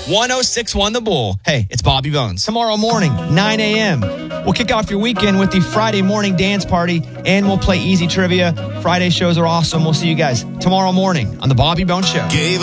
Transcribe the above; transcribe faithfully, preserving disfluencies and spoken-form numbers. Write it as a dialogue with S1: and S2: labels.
S1: one oh six point one The Bull. Hey, it's Bobby Bones. Tomorrow morning, nine a.m. We'll kick off your weekend with the Friday morning dance party, and we'll play easy trivia. Friday shows are awesome. We'll see you guys tomorrow morning on The Bobby Bones Show.